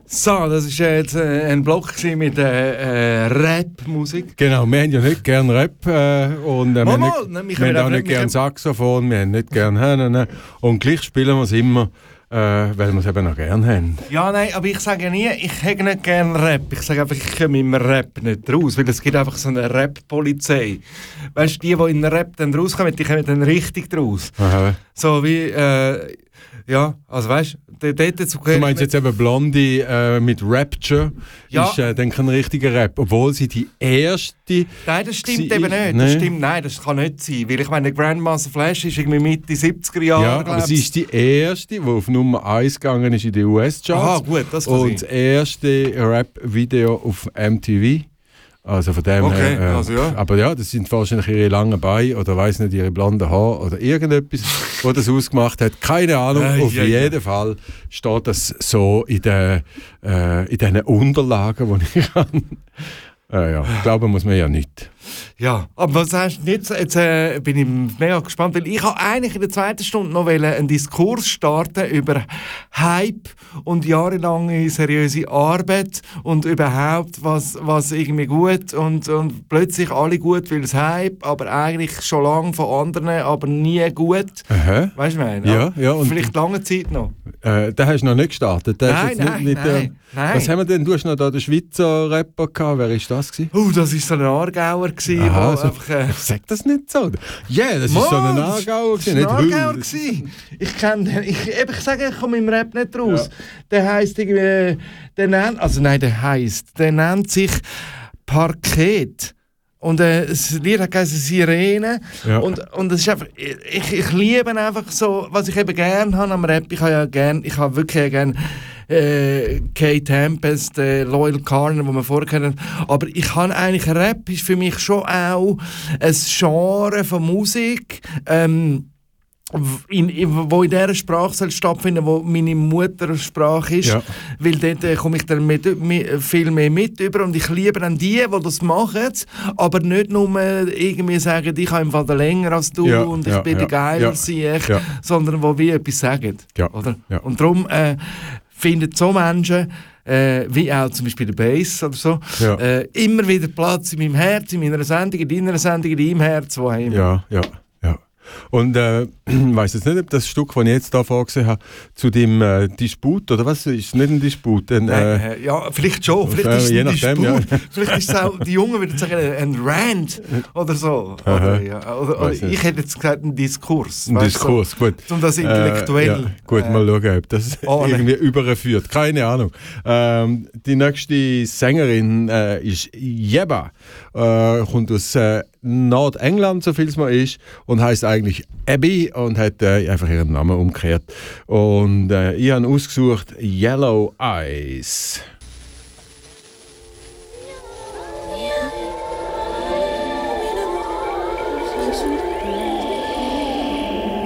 So, das war jetzt ein Block mit Rap-Musik. Genau, wir haben ja nicht gerne Rap und wir haben auch nicht gerne Saxophon, wir haben nicht gerne und gleich spielen wir es immer, weil wir es eben auch gerne haben. Ja, nein, aber ich sage nie, ich hätte nicht gerne Rap. Ich sage einfach, ich komme im Rap nicht raus, weil es gibt einfach so eine Rap-Polizei. Weißt du, die in den Rap dann rauskommen, die kommen dann richtig raus. Aha. So wie, ja, also weißt du, du meinst jetzt eben Blondie mit Rapture, ja. Ist dann kein richtiger Rap, obwohl sie die erste... Nein, das stimmt eben nicht. Das kann nicht sein, weil ich meine, Grandmaster Flash ist irgendwie Mitte 70er Jahre, ja, aber sie ist die erste, die auf Nummer 1 gegangen ist in die US-Charts. Aha, gut, das kann und sein. Das erste Rap-Video auf MTV. Also von dem her, also ja. Aber ja, das sind wahrscheinlich ihre langen Beine oder weiss nicht, ihre blonden Haare oder irgendetwas, was das ausgemacht hat. Keine Ahnung, auf jeden Fall steht das so in diesen Unterlagen, die ich habe. Ja, glauben muss man ja nicht. Ja, aber was heißt jetzt bin ich mega gespannt, weil ich habe eigentlich in der zweiten Stunde noch einen Diskurs starten über Hype und jahrelange seriöse Arbeit und überhaupt was irgendwie gut und plötzlich alle gut, weil es Hype, aber eigentlich schon lange von anderen, aber nie gut. Aha. Weißt du, was ich meine? Ja, und vielleicht lange Zeit noch. Den hast du noch nicht gestartet? Nein. Was haben wir denn? Du hast noch da den Schweizer Rapper gehabt. Wer war das? Das war so ein Aargauer. Aha, so, sag das nicht so. Ja, das war so ein Aargauer. Das war ein Aargauer. Ich kenne den. Ich sage, ich komme im Rap nicht raus. Ja. Der heisst irgendwie... Der nennt sich Parket. Und das Lied hat geheißen Sirene. Ja. Und es ist einfach, ich liebe einfach so, was ich eben gerne habe am Rap. Ich habe wirklich gerne Kate Tempest, Loyal Carner, die wir vorher kennen. Aber ich habe eigentlich, Rap ist für mich schon auch ein Genre von Musik, wo in dieser Sprache stattfinden soll, wo meine Muttersprache ist, ja. Weil dort komme ich dann viel mehr mit über und ich liebe dann die das machen, aber nicht nur irgendwie sagen, ich habe im Fall länger als du und ich bin der Geiler, sondern wo wie etwas sagen. Ja. Oder? Ja. Und darum finden so Menschen, wie auch zum Beispiel der Bass oder so, immer wieder Platz in meinem Herz, in meiner Sendung, in deiner Sendung, in deinem Herz, wo immer. Ja. Und ich weiss jetzt nicht, ob das Stück, das ich jetzt hier vorgesehen habe, zu dem Disput, oder was? Ist es nicht ein Disput? Ja, vielleicht schon. Vielleicht ist es ein Disput. Ja. Vielleicht ist es auch, die Jungen würden sagen, ein Rant oder so. Oder ich hätte jetzt gesagt, ein Diskurs. Ein Diskurs, gut. Um das intellektuell... gut, mal schauen, ob das irgendwie überführt. Keine Ahnung. Die nächste Sängerin ist Yebba. Kommt aus Nordengland, so viel es mal ist, und heisst eigentlich Abby und hat einfach ihren Namen umgekehrt. Und ich habe ausgesucht Yellow Eyes.